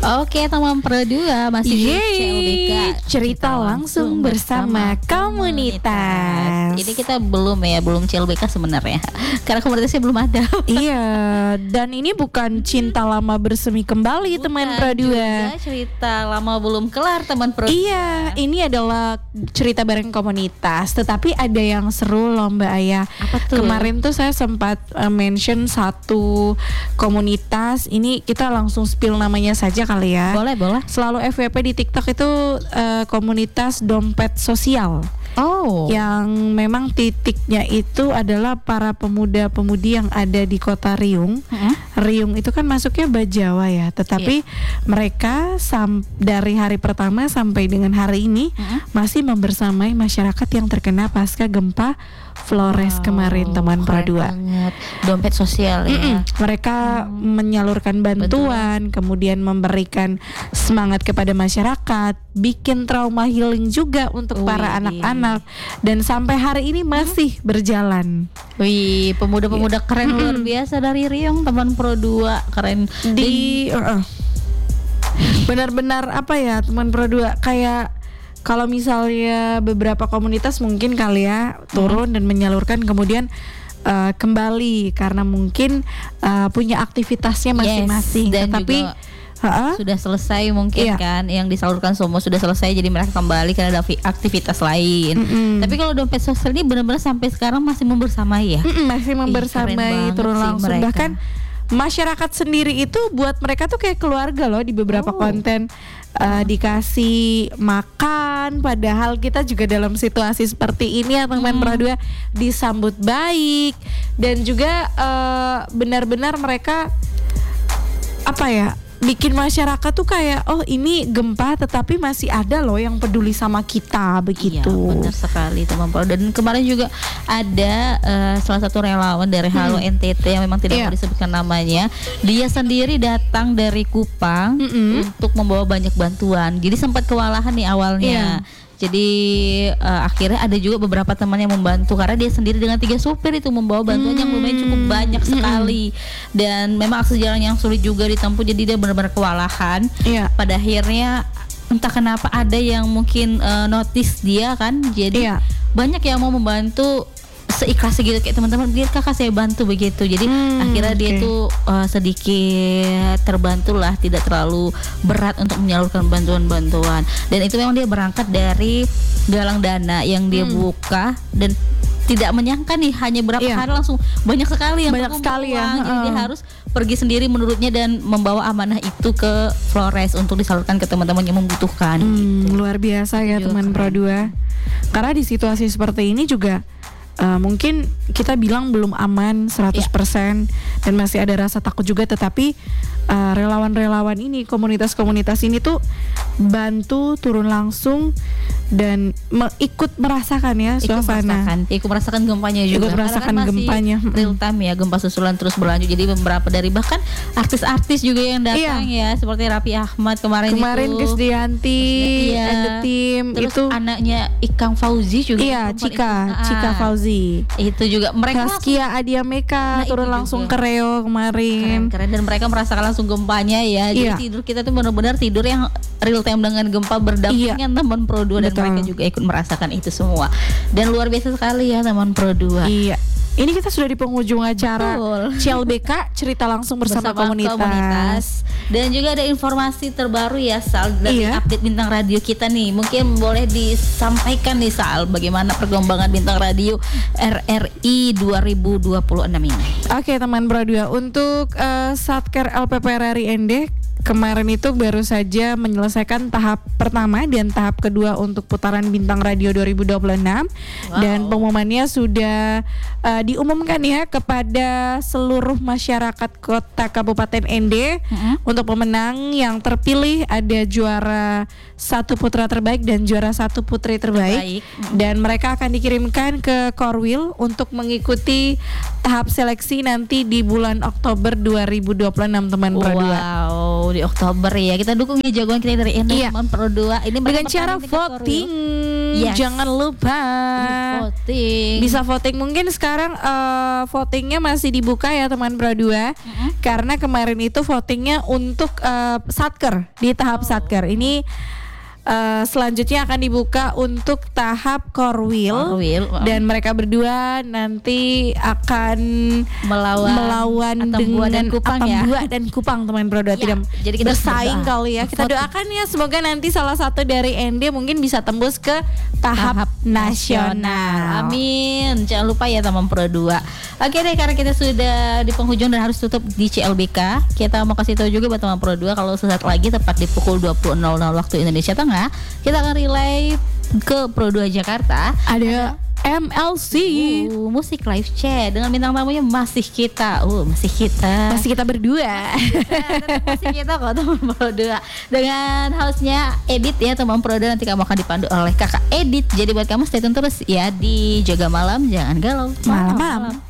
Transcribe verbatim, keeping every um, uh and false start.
Oke teman Pro dua masih di C L B K cerita langsung bersama komunitas. Ini kita belum ya, belum C L B K sebenarnya karena komunitasnya belum ada. Iya, dan ini bukan cinta lama bersemi kembali, bukan, teman Pro dua. Cerita lama belum kelar teman Pro. Iya, ini adalah cerita bareng komunitas, tetapi ada yang seru loh Mbak Aya. Apa tuh? Kemarin tuh saya sempat uh, mention satu komunitas. Ini kita langsung spill namanya saja kali ya. Boleh, boleh. Selalu F Y P di TikTok itu uh, komunitas dompet sosial. Oh. Yang memang titiknya itu adalah para pemuda-pemudi yang ada di kota Riung. Uh-huh. Riung itu kan masuknya Bajawa ya, tetapi yeah. mereka sam- dari hari pertama sampai dengan hari ini uh-huh. masih membersamai masyarakat yang terkena pasca gempa Flores wow, kemarin teman Pro dua. Dompet sosial ya. Mm-mm. Mereka hmm. menyalurkan bantuan, betul, kemudian memberikan semangat kepada masyarakat, bikin trauma healing juga untuk Wih. para anak-anak, dan sampai hari ini masih hmm. berjalan. Wih, pemuda-pemuda yeah. keren luar biasa dari Riung teman Pro dua, keren di uh, uh. benar-benar apa ya teman Pro dua, kayak kalau misalnya beberapa komunitas mungkin kali ya turun hmm. dan menyalurkan kemudian uh, kembali karena mungkin uh, punya aktivitasnya masing-masing. Yes, dan tetapi uh-uh. sudah selesai mungkin iya. kan yang disalurkan semua sudah selesai, jadi mereka kembali karena ada aktivitas lain. Mm-mm. Tapi kalau dompet sosial ini benar-benar sampai sekarang masih membersamai ya. Mm-mm, masih membersamai, turun langsung mereka. Bahkan masyarakat sendiri itu buat mereka tuh kayak keluarga loh di beberapa oh. konten. Uh, dikasih makan, padahal kita juga dalam situasi seperti ini ya teman Pro dua disambut baik, dan juga uh, benar-benar mereka apa ya, bikin masyarakat tuh kayak oh ini gempa tetapi masih ada loh yang peduli sama kita begitu. Iya, benar sekali teman Pro. Dan kemarin juga ada uh, salah satu relawan dari Halo hmm. N T T yang memang tidak yeah. mau disebutkan namanya. Dia sendiri datang dari Kupang mm-hmm. untuk membawa banyak bantuan. Jadi sempat kewalahan nih awalnya. Yeah. Jadi uh, akhirnya ada juga beberapa teman yang membantu karena dia sendiri dengan tiga supir itu membawa bantuan hmm. yang lumayan cukup banyak sekali. Hmm. Dan memang akses jalan yang sulit juga ditempuh, jadi dia benar-benar kewalahan. Yeah. Pada akhirnya entah kenapa ada yang mungkin uh, notice dia kan, jadi yeah. banyak yang mau membantu seikhlasnya gitu, kayak teman-teman biar kakak saya bantu begitu. Jadi hmm, akhirnya dia okay. tuh uh, sedikit terbantu lah, tidak terlalu berat untuk menyalurkan bantuan-bantuan. Dan itu memang dia berangkat dari galang dana yang dia hmm. buka, dan tidak menyangka nih hanya berapa yeah. hari langsung banyak sekali yang banyak sekali ya. Jadi uh. dia harus pergi sendiri menurutnya dan membawa amanah itu ke Flores untuk disalurkan ke teman-teman yang membutuhkan. Hmm, gitu. Luar biasa ya teman Pro dua. Karena di situasi seperti ini juga Uh, mungkin kita bilang belum aman seratus persen yeah. dan masih ada rasa takut juga, tetapi uh, relawan-relawan ini, komunitas-komunitas ini tuh bantu turun langsung dan me- ikut merasakan ya suasana. Merasakan, ikut merasakan gempanya juga. Ikut merasakan kan gempanya. Real time ya, gempa susulan terus berlanjut. Jadi beberapa dari bahkan artis-artis juga yang datang yeah. ya, seperti Raffi Ahmad kemarin, kemarin itu. Kemarin Krisdayanti yeah. and the team. Terus itu anaknya Ikang Fauzi juga. Iya, Cika, Cika Fauzi. Itu juga mereka Saskia Adia Meka nah, turun langsung juga ke Reo kemarin. Keren, keren, dan mereka merasakan langsung gempanya ya. Jadi iya. tidur kita tuh benar-benar tidur yang real time dengan gempa berdampingan iya. teman Pro dua, dan betul. mereka juga ikut merasakan itu semua. Dan luar biasa sekali ya teman Pro dua. Iya. Ini kita sudah di penghujung acara C L B K cerita langsung bersama, bersama komunitas. komunitas. Dan juga ada informasi terbaru ya Sal dari iya. update bintang radio kita nih. Mungkin boleh disampaikan nih Sal, bagaimana perkembangan bintang radio R R I dua ribu dua puluh enam ini. Oke teman Pro dua, untuk uh, Satker L P P R R I N D kemarin itu baru saja menyelesaikan tahap pertama dan tahap kedua untuk putaran bintang radio dua ribu dua puluh enam. Wow. Dan pengumumannya sudah uh, diumumkan ya kepada seluruh masyarakat kota Kabupaten N D. Mm-hmm. Untuk pemenang yang terpilih ada juara satu putra terbaik dan juara satu putri terbaik. Mm-hmm. Dan mereka akan dikirimkan ke Korwil untuk mengikuti tahap seleksi nanti di bulan Oktober dua ribu dua puluh enam teman Pro dua. Wow, di Oktober ya. Kita dukung ya jagoan kita dari N D iya. teman Pro dua. Ini dengan cara voting. yes. Jangan lupa voting. Bisa voting. Mungkin sekarang uh, votingnya masih dibuka ya teman Pro dua, uh-huh. karena kemarin itu votingnya untuk uh, Satker di tahap oh. Satker. Ini Uh, selanjutnya akan dibuka untuk tahap Korwil, Korwil wow. dan mereka berdua nanti akan melawan melawan Atambua dengan dan Kupang ya. Atambua dan Kupang teman Pro dua ya, tidak jadi kita bersaing kali ya. Kita doakan ya semoga nanti salah satu dari N D mungkin bisa tembus ke tahap, tahap nasional. nasional. Amin. Jangan lupa ya teman Pro dua. Oke deh, karena kita sudah di penghujung dan harus tutup di C L B K, kita mau kasih tahu juga buat teman Pro dua kalau sesaat lagi tepat di pukul dua puluh nol nol waktu Indonesia Tengah, kita akan relay ke Pro dua Jakarta. Ada M L C uh, musik live chat dengan bintang tamunya masih kita, uh masih kita, masih kita berdua, masih kita kok teman Pro dua dengan hostnya Edit ya teman Pro dua. Nanti kamu akan dipandu oleh kakak Edit. Jadi buat kamu stay tune terus ya di Jaga Malam, jangan galau malam-malam.